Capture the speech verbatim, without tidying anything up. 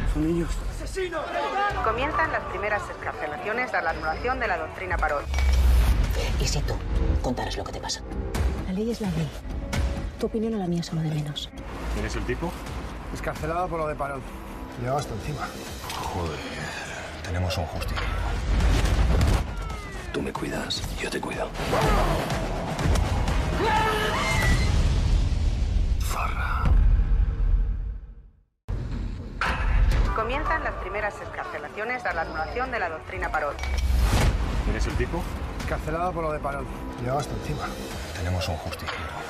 Son niños. Comienzan las primeras excarcelaciones a la anulación de la doctrina Parot. ¿Y si tú contaras lo que te pasa? La ley es la ley. Tu opinión o la mía son lo de menos. ¿Quién es el tipo? Escarcelado por lo de Parot. Lleva hasta encima. Joder, tenemos un justiciero. Tú me cuidas, yo te cuido. Farra. Comienzan las primeras excarcelaciones a la anulación de la doctrina Parot. ¿Quién es el tipo? Escarcelado por lo de Parot. Lleva hasta encima. Tenemos un justiciero.